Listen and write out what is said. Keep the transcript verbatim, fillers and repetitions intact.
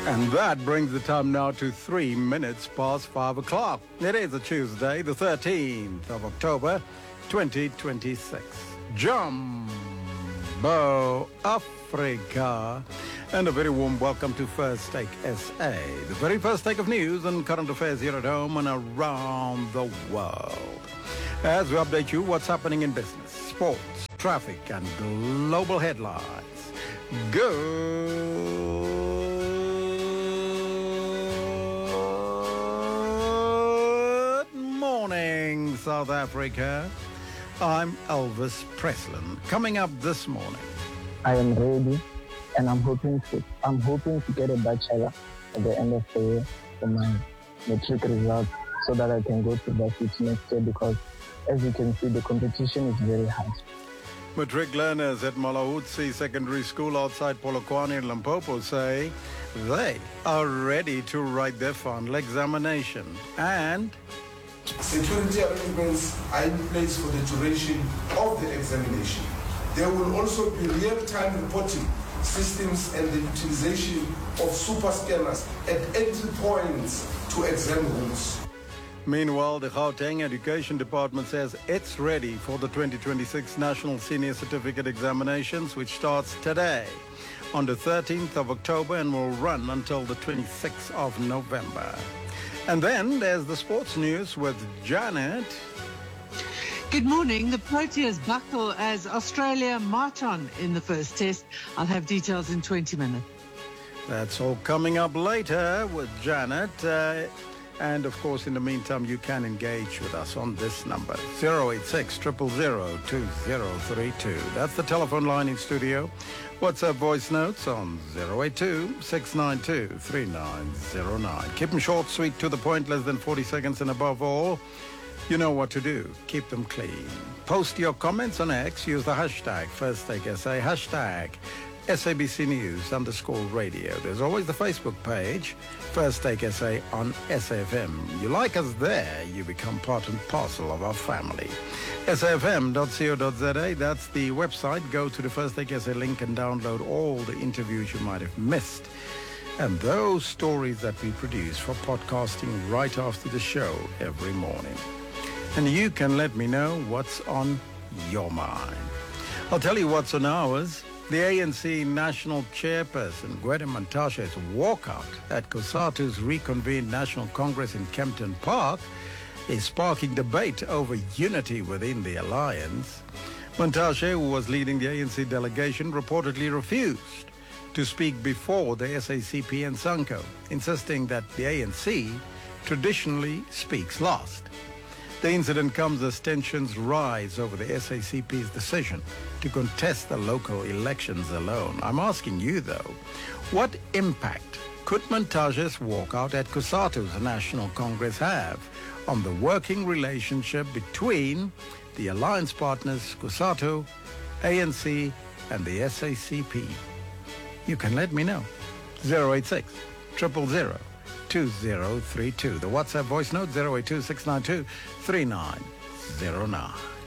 And that brings the time now to three minutes past five o'clock. It is a Tuesday, the thirteenth of October, twenty twenty-six. Jumbo Africa. And a very warm welcome to First Take S A, the very first take of news and current affairs here at home and around the world. As we update you what's happening in business, sports, traffic, and global headlines. Good morning, South Africa. I'm Elvis Presslin. Coming up this morning. I am ready, and I'm hoping to I'm hoping to get a bachelor at the end of the year for my matric result, so that I can go to varsity next year, because as you can see, the competition is very hard. Matric learners at Malahutsi Secondary School outside Polokwane in Limpopo say they are ready to write their final examination. And security arrangements are in place for the duration of the examination. There will also be real-time reporting systems and the utilization of super scanners at entry points to exam rooms. Meanwhile, the Gauteng Education Department says it's ready for the twenty twenty-six National Senior Certificate Examinations, which starts today on the thirteenth of October and will run until the twenty-sixth of November. And then there's the sports news with Janet. Good morning. The Proteas buckle as Australia march on in the first test. I'll have details in twenty minutes. That's all coming up later with Janet. Uh, And, of course, in the meantime, you can engage with us on this number, zero eight six, zero zero zero, two zero three two. That's the telephone line in studio. WhatsApp voice notes on zero eight two, six nine two, three nine zero nine. Keep them short, sweet, to the point, less than forty seconds, and above all, you know what to do. Keep them clean. Post your comments on X. Use the hashtag FirstTakeSA, hashtag S A B C News underscore radio. There's always the Facebook page, First Take S A on S A F M. You like us there, you become part and parcel of our family. S A F M dot co dot z a, that's the website. Go to the First Take S A link and download all the interviews you might have missed. And those stories that we produce for podcasting right after the show every morning. And you can let me know what's on your mind. I'll tell you what's on ours. The A N C National Chairperson, Gwede Mantashe's walkout at COSATU's reconvened National Congress in Kempton Park is sparking debate over unity within the alliance. Mantashe, who was leading the A N C delegation, reportedly refused to speak before the S A C P and SANCO, insisting that the A N C traditionally speaks last. The incident comes as tensions rise over the S A C P's decision to contest the local elections alone. I'm asking you, though, what impact could Mantashe's walkout at COSATU's National Congress have on the working relationship between the alliance partners COSATU, A N C, and the S A C P? You can let me know. zero eight six, zero zero zero, two zero three two. The WhatsApp voice note, zero eight two, six nine two, three nine zero nine.